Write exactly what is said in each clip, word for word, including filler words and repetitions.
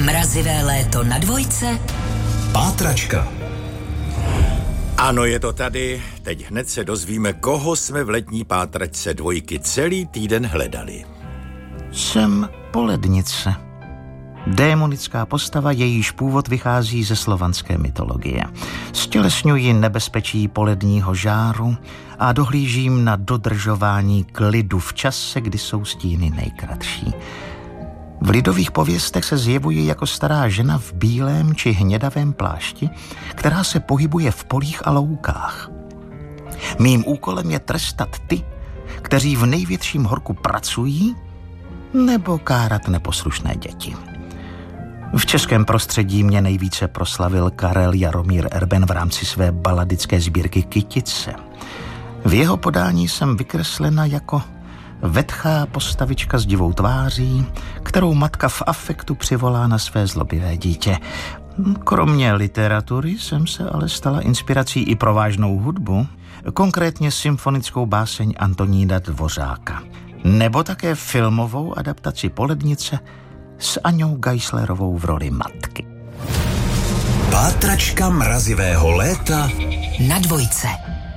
Mrazivé léto na dvojce. Pátračka. Ano, je to tady. Teď hned se dozvíme, koho jsme v letní pátračce dvojky celý týden hledali. Jsem Polednice. Démonická postava, jejíž původ vychází ze slovanské mytologie. Stělesňuji nebezpečí poledního žáru a dohlížím na dodržování klidu v čase, kdy jsou stíny nejkratší. V lidových pověstech se zjevuji jako stará žena v bílém či hnědavém plášti, která se pohybuje v polích a loukách. Mým úkolem je trestat ty, kteří v největším horku pracují, nebo kárat neposlušné děti. V českém prostředí mě nejvíce proslavil Karel Jaromír Erben v rámci své baladické sbírky Kytice. V jeho podání jsem vykreslena jako vetchá postavička s divou tváří, kterou matka v afektu přivolá na své zlobivé dítě. Kromě literatury jsem se ale stala inspirací i pro vážnou hudbu, konkrétně symfonickou báseň Antonína Dvořáka, nebo také filmovou adaptaci Polednice s Aňou Geislerovou v roli matky. Pátračka mrazivého léta Na dvojce.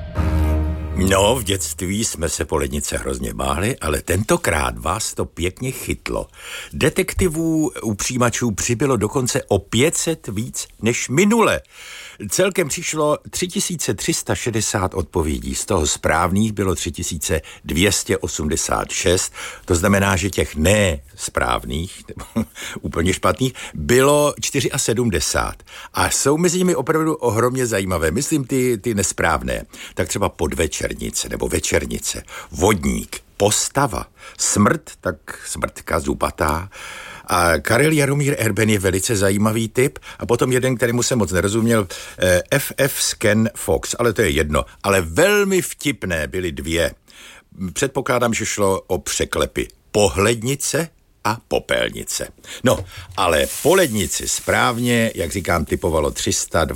No, v dětství jsme se Polednice hrozně báli, ale tentokrát vás to pěkně chytlo. Detektivů u přijímačů přibylo dokonce o pět set víc než minule. Celkem přišlo tři tisíce tři sta šedesát odpovědí, z toho správných bylo tři tisíce dvě stě osmdesát šest, to znamená, že těch nesprávných, nebo úplně špatných, bylo sedmdesát čtyři. A jsou mezi nimi opravdu ohromně zajímavé, myslím ty, ty nesprávné, tak třeba podvečernice nebo večernice, vodník, postava, smrt, tak smrtka zupatá. A Karel Jaromír Erben je velice zajímavý typ a potom jeden, kterému jsem moc nerozuměl, eh, F F Scan Fox, ale to je jedno. Ale velmi vtipné byly dvě. Předpokládám, že šlo o překlepy pohlednice a popelnice. No, ale Polednici správně, jak říkám, typovalo tři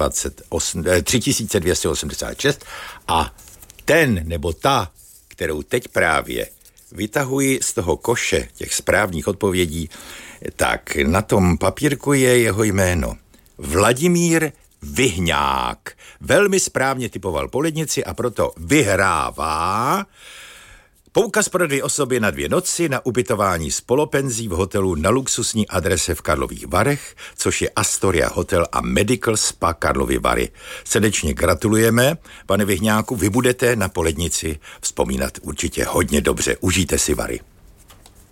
tisíce dvě stě osmdesát šest a ten nebo ta, kterou teď právě vytahuji z toho koše těch správných odpovědí, tak na tom papírku je jeho jméno. Vladimír Vyhňák. Velmi správně typoval Polednici a proto vyhrává poukaz pro dvě osoby na dvě noci na ubytování s polopenzí v hotelu na luxusní adrese v Karlových Varech, což je Astoria Hotel a Medical Spa Karlovy Vary. Srdečně gratulujeme, pane Vyhňáku, vy budete na Polednici vzpomínat určitě hodně dobře. Užijte si Vary.